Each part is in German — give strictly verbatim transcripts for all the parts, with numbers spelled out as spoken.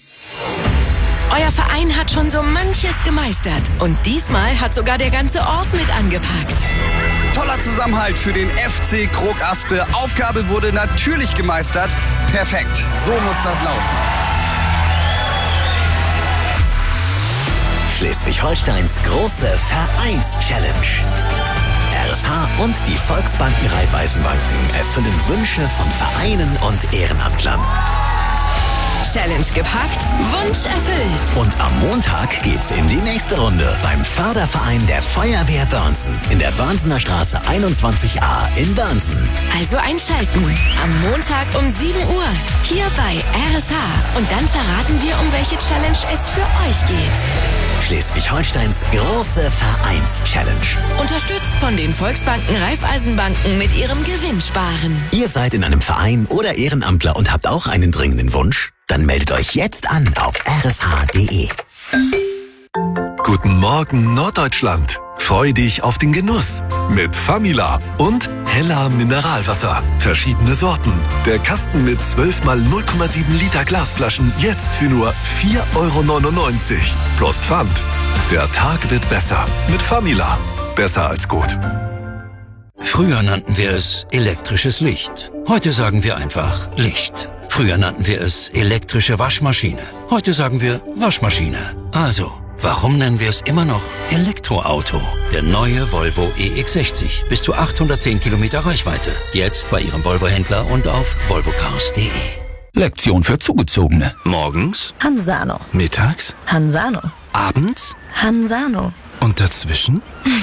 Euer Verein hat schon so manches gemeistert und diesmal hat sogar der ganze Ort mit angepackt. Toller Zusammenhalt für den F C Krog-Aspe. Aufgabe wurde natürlich gemeistert. Perfekt, so muss das laufen. Schleswig-Holsteins große Vereins-Challenge. R S H und die Volksbanken Raiffeisenbanken erfüllen Wünsche von Vereinen und Ehrenamtlern. Challenge gepackt, Wunsch erfüllt. Und am Montag geht's in die nächste Runde beim Förderverein der Feuerwehr Börnsen in der Börnsener Straße einundzwanzig a in Börnsen. Also einschalten. Am Montag um sieben Uhr. Hier bei R S H. Und dann verraten wir, um welche Challenge es für euch geht. Schleswig-Holsteins große Vereins-Challenge. Unterstützt von den Volksbanken Raiffeisenbanken mit ihrem Gewinnsparen. Ihr seid in einem Verein oder Ehrenamtler und habt auch einen dringenden Wunsch? Dann meldet euch jetzt an auf r s h punkt d e. Guten Morgen Norddeutschland. Freu dich auf den Genuss mit Famila und Hella Mineralwasser. Verschiedene Sorten. Der Kasten mit zwölf mal null Komma sieben Liter Glasflaschen jetzt für nur vier Euro neunundneunzig. Plus Pfand. Der Tag wird besser mit Famila. Besser als gut. Früher nannten wir es elektrisches Licht. Heute sagen wir einfach Licht. Früher nannten wir es elektrische Waschmaschine. Heute sagen wir Waschmaschine. Also, warum nennen wir es immer noch Elektroauto? Der neue Volvo E X sechzig. Bis zu achthundertzehn Kilometer Reichweite. Jetzt bei Ihrem Volvo-Händler und auf volvo cars punkt d e. Lektion für Zugezogene. Morgens? Hansano. Mittags? Hansano. Abends? Hansano. Und dazwischen?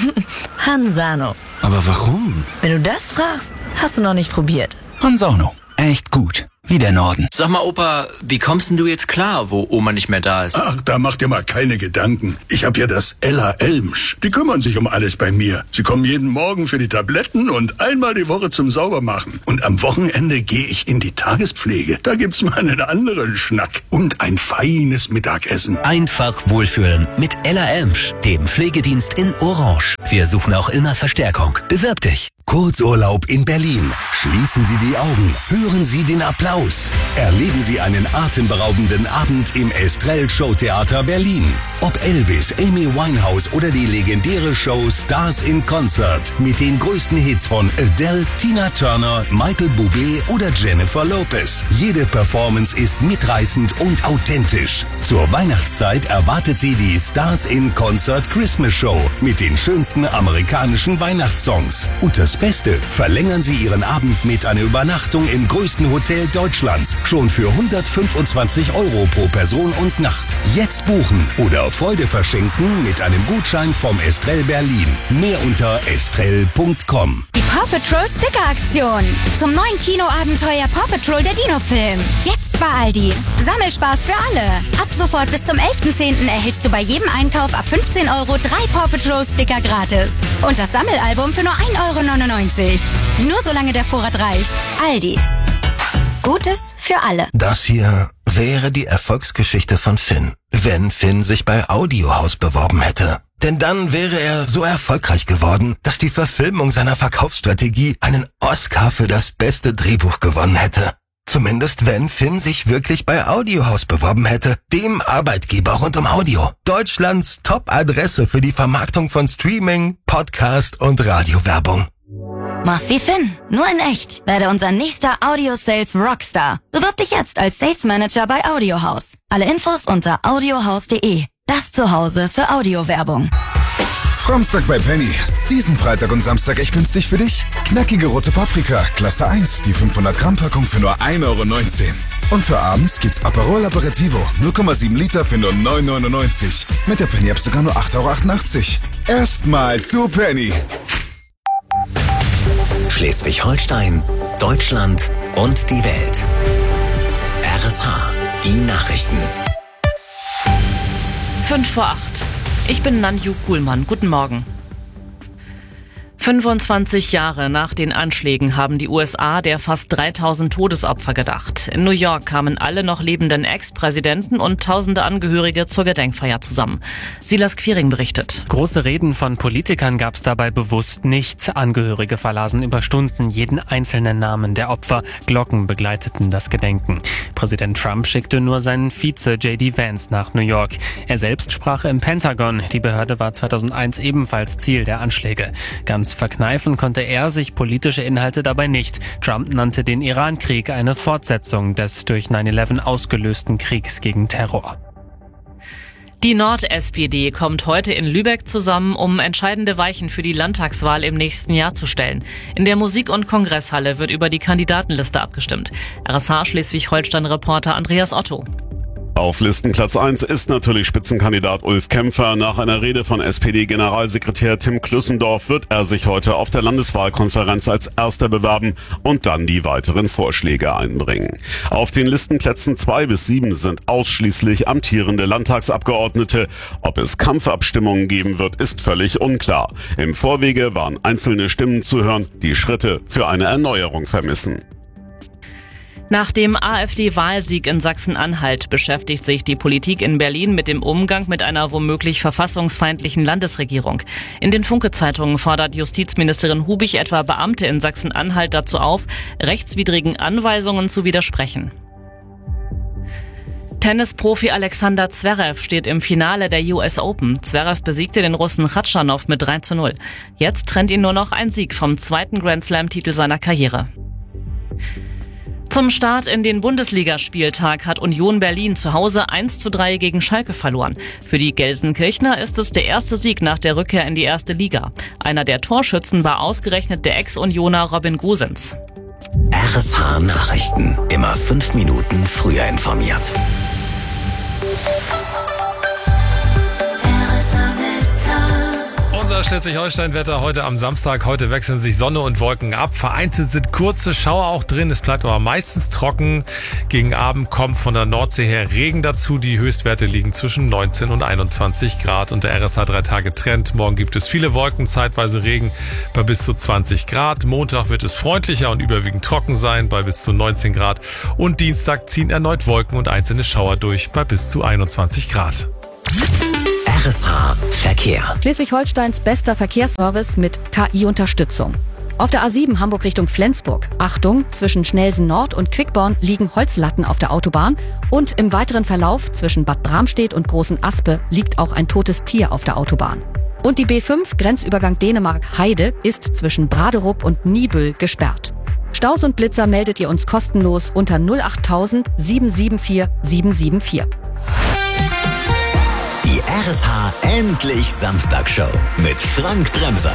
Hansano. Aber warum? Wenn du das fragst, hast du noch nicht probiert. Hansano. Echt gut. Wie der Norden. Sag mal, Opa, wie kommst denn du jetzt klar, wo Oma nicht mehr da ist? Ach, da mach dir mal keine Gedanken. Ich hab ja das Ella Elmsch. Die kümmern sich um alles bei mir. Sie kommen jeden Morgen für die Tabletten und einmal die Woche zum Saubermachen. Und am Wochenende gehe ich in die Tagespflege. Da gibt's mal einen anderen Schnack. Und ein feines Mittagessen. Einfach wohlfühlen mit Ella Elmsch, dem Pflegedienst in Orange. Wir suchen auch immer Verstärkung. Bewirb dich. Kurzurlaub in Berlin. Schließen Sie die Augen. Hören Sie den Applaus. Erleben Sie einen atemberaubenden Abend im Estrell Showtheater Berlin. Ob Elvis, Amy Winehouse oder die legendäre Show Stars in Concert mit den größten Hits von Adele, Tina Turner, Michael Bublé oder Jennifer Lopez. Jede Performance ist mitreißend und authentisch. Zur Weihnachtszeit erwartet Sie die Stars in Concert Christmas Show mit den schönsten amerikanischen Weihnachtssongs. Und das Beste, verlängern Sie Ihren Abend mit einer Übernachtung im größten Hotel Deutschlands. Schon für hundertfünfundzwanzig Euro pro Person und Nacht. Jetzt buchen oder Freude verschenken mit einem Gutschein vom Estrell Berlin. Mehr unter estrell punkt com. Die Paw Patrol Sticker Aktion. Zum neuen Kinoabenteuer Paw Patrol der Dino-Film. Jetzt bei Aldi. Sammelspaß für alle. Ab sofort bis zum elften zehnten erhältst du bei jedem Einkauf ab fünfzehn Euro drei Paw Patrol Sticker gratis. Und das Sammelalbum für nur ein Euro neunundneunzig. Nur solange der Vorrat reicht. Aldi. Gutes für alle. Das hier wäre die Erfolgsgeschichte von Finn, wenn Finn sich bei Audiohaus beworben hätte. Denn dann wäre er so erfolgreich geworden, dass die Verfilmung seiner Verkaufsstrategie einen Oscar für das beste Drehbuch gewonnen hätte. Zumindest wenn Finn sich wirklich bei Audiohaus beworben hätte, dem Arbeitgeber rund um Audio. Deutschlands Top-Adresse für die Vermarktung von Streaming, Podcast und Radiowerbung. Mach's wie Finn, nur in echt. Werde unser nächster Audio-Sales Rockstar. Bewirb dich jetzt als Sales Manager bei Audiohaus. Alle Infos unter audiohaus punkt de. Das Zuhause für Audiowerbung. Samstag bei Penny. Diesen Freitag und Samstag echt günstig für dich. Knackige rote Paprika, Klasse eins, die fünfhundert Gramm Packung für nur ein Euro neunzehn. Und für abends gibt's Aperol Aperitivo, null Komma sieben Liter für nur neun Euro neunundneunzig. Mit der Penny-App sogar nur acht Euro achtundachtzig. Erstmal zu Penny. Schleswig-Holstein, Deutschland und die Welt. R S H, die Nachrichten. Fünf vor acht. Ich bin Nanju Kuhlmann. Guten Morgen. fünfundzwanzig Jahre nach den Anschlägen haben die U S A der fast dreitausend Todesopfer gedacht. In New York kamen alle noch lebenden Ex-Präsidenten und tausende Angehörige zur Gedenkfeier zusammen. Silas Quiring berichtet. Große Reden von Politikern gab es dabei bewusst nicht. Angehörige verlasen über Stunden jeden einzelnen Namen der Opfer. Glocken begleiteten das Gedenken. Präsident Trump schickte nur seinen Vize J D Vance nach New York. Er selbst sprach im Pentagon. Die Behörde war zweitausendeins ebenfalls Ziel der Anschläge. Ganz verkneifen konnte er sich politische Inhalte dabei nicht. Trump nannte den Iran-Krieg eine Fortsetzung des durch neun elf ausgelösten Kriegs gegen Terror. Die Nord-S P D kommt heute in Lübeck zusammen, um entscheidende Weichen für die Landtagswahl im nächsten Jahr zu stellen. In der Musik- und Kongresshalle wird über die Kandidatenliste abgestimmt. R S H Schleswig-Holstein-Reporter Andreas Otto. Auf Listenplatz eins ist natürlich Spitzenkandidat Ulf Kämpfer. Nach einer Rede von S P D-Generalsekretär Tim Klüssendorf wird er sich heute auf der Landeswahlkonferenz als Erster bewerben und dann die weiteren Vorschläge einbringen. Auf den Listenplätzen zwei bis sieben sind ausschließlich amtierende Landtagsabgeordnete. Ob es Kampfabstimmungen geben wird, ist völlig unklar. Im Vorwege waren einzelne Stimmen zu hören, die Schritte für eine Erneuerung vermissen. Nach dem AfD-Wahlsieg in Sachsen-Anhalt beschäftigt sich die Politik in Berlin mit dem Umgang mit einer womöglich verfassungsfeindlichen Landesregierung. In den Funke-Zeitungen fordert Justizministerin Hubich etwa Beamte in Sachsen-Anhalt dazu auf, rechtswidrigen Anweisungen zu widersprechen. Tennisprofi Alexander Zverev steht im Finale der U S Open. Zverev besiegte den Russen Khachanov mit drei zu null. Jetzt trennt ihn nur noch ein Sieg vom zweiten Grand-Slam-Titel seiner Karriere. Zum Start in den Bundesligaspieltag hat Union Berlin zu Hause eins zu drei gegen Schalke verloren. Für die Gelsenkirchner ist es der erste Sieg nach der Rückkehr in die erste Liga. Einer der Torschützen war ausgerechnet der Ex-Unioner Robin Gosens. R S H Nachrichten. Immer fünf Minuten früher informiert. Unser Schleswig-Holstein-Wetter heute am Samstag. Heute wechseln sich Sonne und Wolken ab. Vereinzelt sind kurze Schauer auch drin. Es bleibt aber meistens trocken. Gegen Abend kommt von der Nordsee her Regen dazu. Die Höchstwerte liegen zwischen neunzehn und einundzwanzig Grad. Und der R S H drei Tage Trend. Morgen gibt es viele Wolken, zeitweise Regen bei bis zu zwanzig Grad. Montag wird es freundlicher und überwiegend trocken sein bei bis zu neunzehn Grad. Und Dienstag ziehen erneut Wolken und einzelne Schauer durch bei bis zu einundzwanzig Grad. R S H Verkehr. Schleswig-Holsteins bester Verkehrsservice mit K I-Unterstützung. Auf der A sieben Hamburg Richtung Flensburg. Achtung, zwischen Schnelsen Nord und Quickborn liegen Holzlatten auf der Autobahn. Und im weiteren Verlauf zwischen Bad Bramstedt und Großen Aspe liegt auch ein totes Tier auf der Autobahn. Und die B fünf Grenzübergang Dänemark-Heide ist zwischen Braderup und Niebüll gesperrt. Staus und Blitzer meldet ihr uns kostenlos unter null acht null null sieben sieben vier sieben sieben vier. Die R S H Endlich Samstagshow mit Frank Bremser.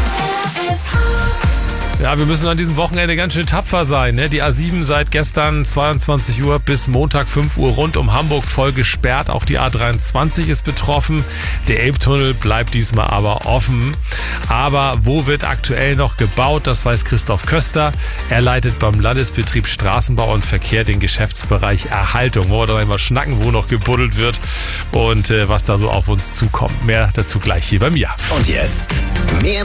Ja, wir müssen an diesem Wochenende ganz schön tapfer sein. Ne? Die A sieben seit gestern zweiundzwanzig Uhr bis Montag fünf Uhr rund um Hamburg voll gesperrt. Auch die A dreiundzwanzig ist betroffen. Der Elbtunnel bleibt diesmal aber offen. Aber wo wird aktuell noch gebaut? Das weiß Christoph Köster. Er leitet beim Landesbetrieb Straßenbau und Verkehr den Geschäftsbereich Erhaltung. Wollen wir doch einmal schnacken, wo noch gebuddelt wird und äh, was da so auf uns zukommt. Mehr dazu gleich hier bei mir. Und jetzt mehr